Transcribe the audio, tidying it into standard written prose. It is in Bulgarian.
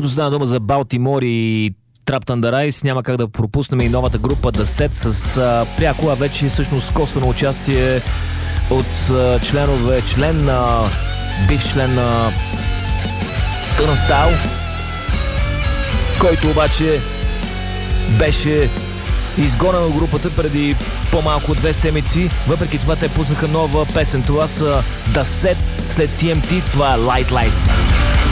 Като стана дума за Балтимор и Trapped Under Ice, няма как да пропуснем и новата група The Set с пряко, а вече всъщност косвено участие от бив член на Turnstile, който обаче беше изгонен от групата преди по-малко от 2 седмици. Въпреки това те пуснаха нова песен. Това са The Set след TMT. Това е Light Lies.